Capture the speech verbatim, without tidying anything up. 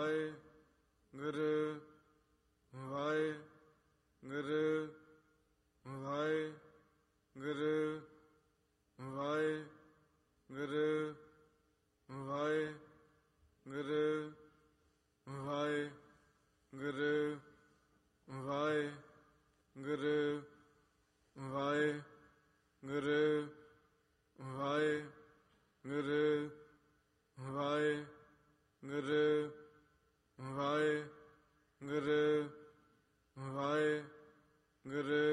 Waheguru Waheguru Waheguru Waheguru Waheguru Waheguru Waheguru Waheguru Waheguru Waheguru Waheguru Waheguru